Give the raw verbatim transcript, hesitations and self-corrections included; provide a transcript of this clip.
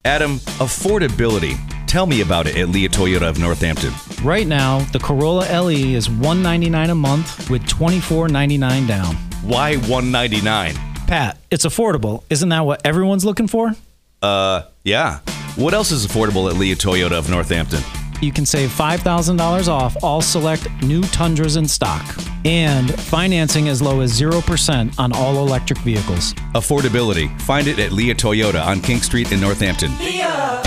Adam, affordability. Tell me about it at Leah Toyota of Northampton. Right now, the Corolla L E is one hundred ninety-nine dollars a month with twenty-four ninety-nine down. Why one hundred ninety-nine dollars? Pat, it's affordable. Isn't that what everyone's looking for? Uh, yeah. What else is affordable at Leah Toyota of Northampton? You can save five thousand dollars off all select new Tundras in stock. And financing as low as zero percent on all electric vehicles. Affordability. Find it at Leah Toyota on King Street in Northampton. Leah.